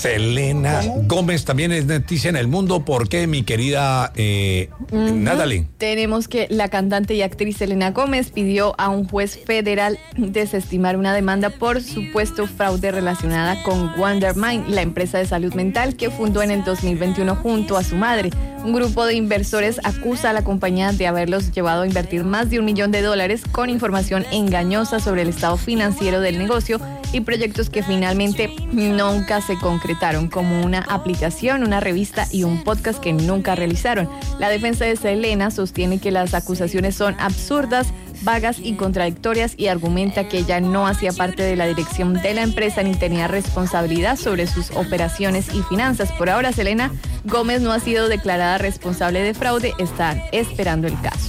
Selena Gómez también es noticia en el mundo. ¿Por qué, mi querida Natalie? Tenemos que la cantante y actriz Selena Gómez pidió a un juez federal desestimar una demanda por supuesto fraude relacionada con Wondermind, la empresa de salud mental que fundó en el 2021 junto a su madre. Un grupo de inversores acusa a la compañía de haberlos llevado a invertir más de $1 millón con información engañosa sobre el estado financiero del negocio y proyectos que finalmente nunca se concretaron, como una aplicación, una revista y un podcast que nunca realizaron. La defensa de Selena sostiene que las acusaciones son absurdas, vagas y contradictorias y argumenta que ella no hacía parte de la dirección de la empresa ni tenía responsabilidad sobre sus operaciones y finanzas. Por ahora, Selena Gómez no ha sido declarada responsable de fraude, están esperando el caso.